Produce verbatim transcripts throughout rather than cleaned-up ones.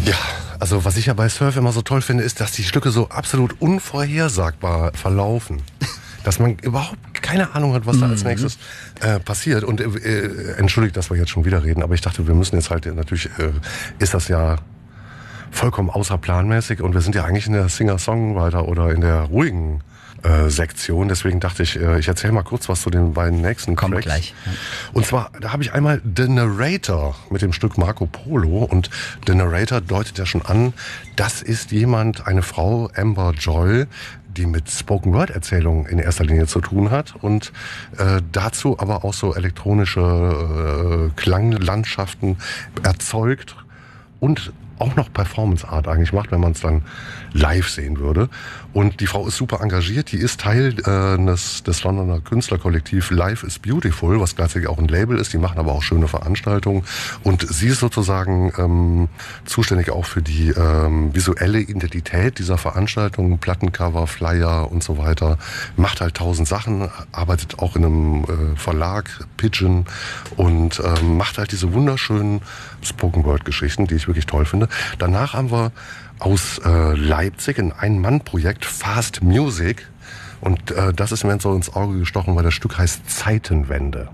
Ja, also was ich ja bei Surf immer so toll finde, ist, dass die Stücke so absolut unvorhersagbar verlaufen. Dass man überhaupt keine Ahnung hat, was da als nächstes äh, passiert. Und äh, entschuldigt, dass wir jetzt schon wieder reden, aber ich dachte, wir müssen jetzt halt, natürlich äh, ist das ja vollkommen außerplanmäßig und wir sind ja eigentlich in der Singer-Songwriter oder in der ruhigen äh, Sektion. Deswegen dachte ich, äh, ich erzähle mal kurz was zu den beiden nächsten Kommt Tracks. gleich. Ja. Und zwar, da habe ich einmal The Narrator mit dem Stück Marco Polo. Und The Narrator deutet ja schon an, das ist jemand, eine Frau, Amber Joy, die mit Spoken-Word-Erzählungen in erster Linie zu tun hat und äh, dazu aber auch so elektronische äh, Klanglandschaften erzeugt und auch noch Performance Art eigentlich macht, wenn man es dann live sehen würde. Und die Frau ist super engagiert, die ist Teil äh, des, des Londoner Künstlerkollektiv Life is Beautiful, was gleichzeitig auch ein Label ist, die machen aber auch schöne Veranstaltungen und sie ist sozusagen ähm, zuständig auch für die ähm, visuelle Identität dieser Veranstaltungen, Plattencover, Flyer und so weiter, macht halt tausend Sachen, arbeitet auch in einem äh, Verlag, Pigeon und ähm, macht halt diese wunderschönen Spoken-Word-Geschichten, die ich wirklich toll finde. Danach haben wir aus äh, Leipzig ein Ein-Mann-Projekt, Fast Music. Und äh, das ist mir so ins Auge gestochen, weil das Stück heißt Zeitenwende.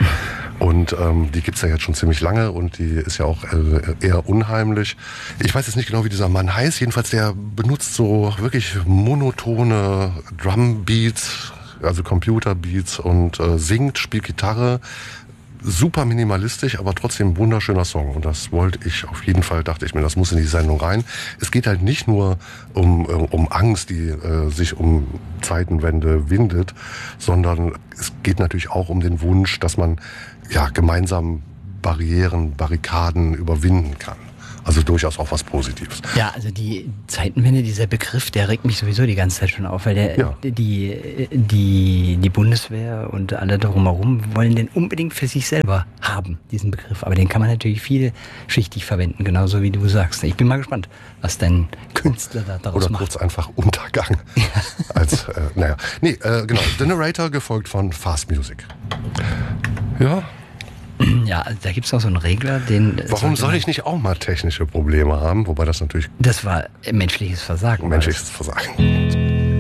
Und ähm, die gibt's ja jetzt schon ziemlich lange und die ist ja auch äh, eher unheimlich. Ich weiß jetzt nicht genau, wie dieser Mann heißt. Jedenfalls, der benutzt so wirklich monotone Drumbeats, also Computerbeats und äh, singt, spielt Gitarre. Super minimalistisch, aber trotzdem wunderschöner Song. Und das wollte ich auf jeden Fall, dachte ich mir, das muss in die Sendung rein. Es geht halt nicht nur um, um Angst, die äh, sich um Zeitenwende windet, sondern es geht natürlich auch um den Wunsch, dass man ja gemeinsam Barrieren, Barrikaden überwinden kann. Also durchaus auch was Positives. Ja, also die Zeitenwende, dieser Begriff, der regt mich sowieso die ganze Zeit schon auf, weil der, ja. die, die, die Bundeswehr und alle drumherum wollen den unbedingt für sich selber haben, diesen Begriff. Aber den kann man natürlich vielschichtig verwenden, genauso wie du sagst. Ich bin mal gespannt, was dein Künstler da daraus Oder macht. kurz einfach Untergang. Ja. Als, äh, naja. Nee, äh, genau. The Narrator, gefolgt von Fast Music. Ja. Ja, also da gibt's noch so einen Regler, den... Warum soll ich nicht auch mal technische Probleme haben? Wobei das natürlich... Das war menschliches Versagen. Menschliches Versagen.